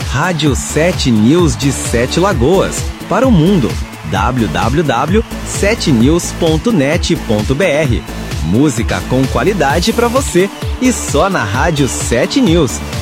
Rádio 7 News de Sete Lagoas, para o mundo. www.7news.net.br. Música com qualidade para você e só na Rádio 7 News.